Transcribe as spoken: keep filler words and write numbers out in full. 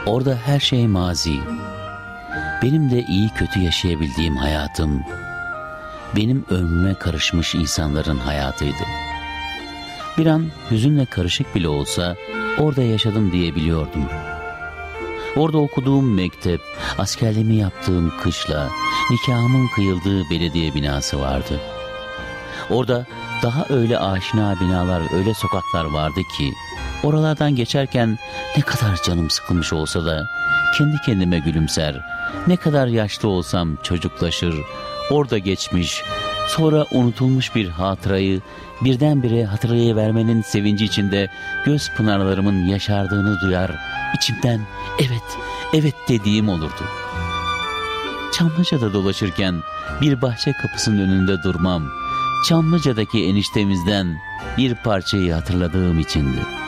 Orada her şey mazi. Benim de iyi kötü yaşayabildiğim hayatım, benim ömrüme karışmış insanların hayatıydı. Bir an hüzünle karışık bile olsa orada yaşadım diyebiliyordum. Orada okuduğum mektep, askerliğimi yaptığım kışla, nikahımın kıyıldığı belediye binası vardı. Orada daha öyle aşina binalar, öyle sokaklar vardı ki, oralardan geçerken ne kadar canım sıkılmış olsa da kendi kendime gülümser, ne kadar yaşlı olsam çocuklaşır, orada geçmiş, sonra unutulmuş bir hatırayı birdenbire hatırlayıvermenin sevinci içinde göz pınarlarımın yaşardığını duyar, içimden evet, evet dediğim olurdu. Çamlıca'da dolaşırken bir bahçe kapısının önünde durmam, Çamlıca'daki eniştemizden bir parçayı hatırladığım içindi.